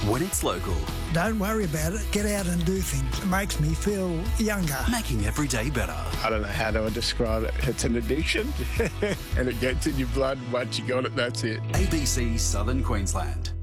when it's local. Don't worry about it. Get out and do things. It makes me feel younger. Making every day better. I don't know how to describe it. It's an addiction and it gets in your blood. Once you got it, that's it. ABC Southern Queensland.